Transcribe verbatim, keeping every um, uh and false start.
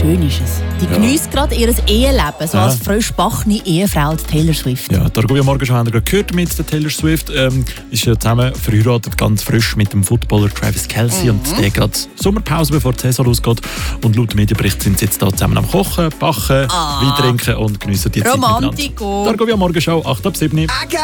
schön ist es. Die Ja. genießt gerade ihr Eheleben, so Ja. als frisch backene Ehefrau, die Taylor Swift. Ja, die Argovia Morgenschau haben wir gerade gehört mit der Taylor Swift. Ähm, ist ja zusammen verheiratet, ganz frisch mit dem Footballer Travis Kelce. Mhm. Und der gerade Sommerpause, bevor die Saison losgeht. Und laut Medienbericht sind sie jetzt da zusammen am Kochen, Backen, Ah. Wein trinken und geniessen die Zeit miteinander. Romantico. Die Argovia Morgenschau, acht ab sieben.